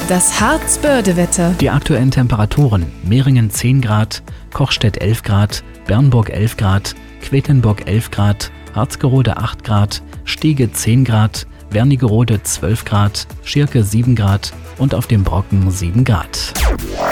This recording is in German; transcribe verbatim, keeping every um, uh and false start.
Das Harz-Börde-Wetter. Die aktuellen Temperaturen: Mehringen zehn Grad, Kochstedt elf Grad, Bernburg elf Grad, Quedlinburg elf Grad, Harzgerode acht Grad, Stege zehn Grad, Wernigerode zwölf Grad, Schirke sieben Grad und auf dem Brocken sieben Grad.